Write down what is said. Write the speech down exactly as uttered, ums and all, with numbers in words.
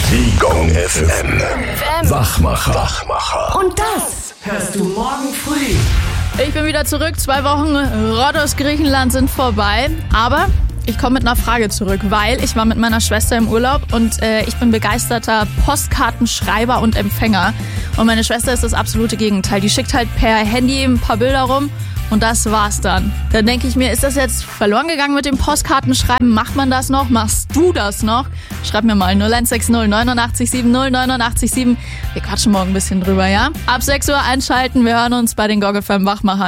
Die Gong F M. Wachmacher. Wachmacher. Und das hörst du morgen früh. Ich bin wieder zurück. Zwei Wochen Rhodos, Griechenland sind vorbei. Aber ich komme mit einer Frage zurück, weil ich war mit meiner Schwester im Urlaub und äh, ich bin begeisterter Postkartenschreiber und Empfänger. Und meine Schwester ist das absolute Gegenteil. Die schickt halt per Handy ein paar Bilder rum und das war's dann. Dann denke ich mir, ist das jetzt verloren gegangen mit dem Postkartenschreiben? Macht man das noch? Machst du das noch? Schreib mir mal null eins sechs null neun acht sieben null neun acht sieben. Wir quatschen morgen ein bisschen drüber, ja? Ab sechs Uhr einschalten. Wir hören uns bei den Gong F M Wachmachern.